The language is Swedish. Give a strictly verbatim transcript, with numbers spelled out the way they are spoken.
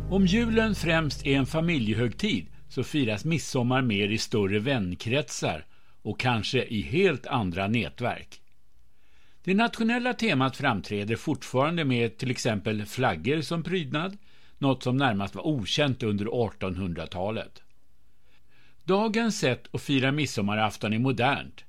Om julen främst är en familjehögtid så firas midsommar mer i större vänkretsar och kanske i helt andra nätverk. Det nationella temat framträder fortfarande med till exempel flaggor som prydnad, något som närmast var okänt under artonhundratalet. Dagens sätt att fira midsommarafton är modernt,